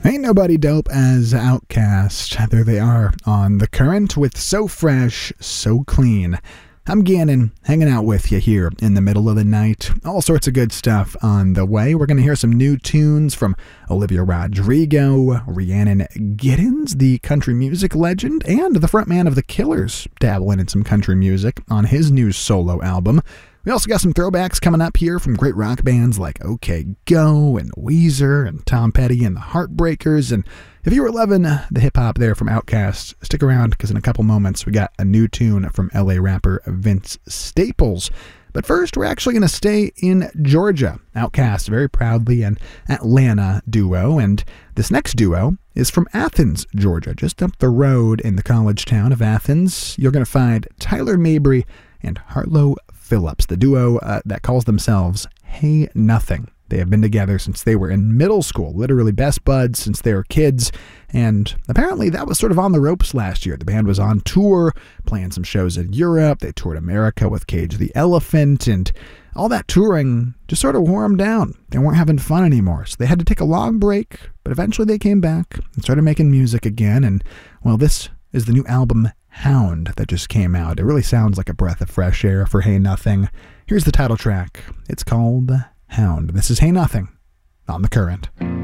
Ain't nobody dope as Outkast. There they are on The Current with So Fresh, So Clean. I'm Gannon, hanging out with you here in the middle of the night. All sorts of good stuff on the way. We're going to hear some new tunes from Olivia Rodrigo, Rhiannon Giddens, the country music legend, and the frontman of The Killers, dabbling in some country music on his new solo album. We also got some throwbacks coming up here from great rock bands like OK Go and Weezer and Tom Petty and the Heartbreakers. And if you were loving the hip-hop there from Outkast, stick around because in a couple moments we got a new tune from LA rapper Vince Staples. But first, we're actually going to stay in Georgia. Outkast, very proudly an Atlanta duo, and this next duo is from Athens, Georgia, just up the road in the college town of Athens. You're going to find Tyler Mabry and Harlow Phillips, the duo that calls themselves Hey Nothing. They have been together since they were in middle school, literally best buds since they were kids, and apparently that was sort of on the ropes last year. The band was on tour, playing some shows in Europe. They toured America with Cage the Elephant, and all that touring just sort of wore them down. They weren't having fun anymore, so they had to take a long break, but eventually they came back and started making music again, and, well, this is the new album Hound that just came out. It really sounds like a breath of fresh air for Hey Nothing. Here's the title track. It's called Hound. This is Hey Nothing on The Current.